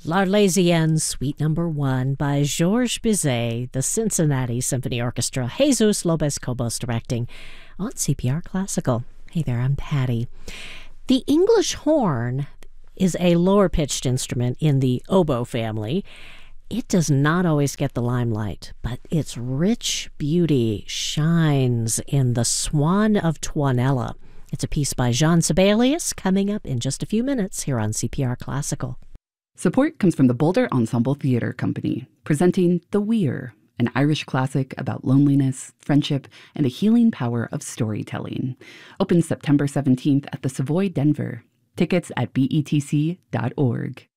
L'Arlésienne, Suite Number 1 by Georges Bizet, the Cincinnati Symphony Orchestra, Jesus Lopez-Cobos directing on CPR Classical. Hey there, I'm Patty. The English horn is a lower-pitched instrument in the oboe family. It does not always get the limelight, but its rich beauty shines in The Swan of Tuonela. It's a piece by Jean Sibelius coming up in just a few minutes here on CPR Classical. Support comes from the Boulder Ensemble Theatre Company, presenting The Weir, an Irish classic about loneliness, friendship, and the healing power of storytelling. Opens September 17th at the Savoy Denver. Tickets at betc.org.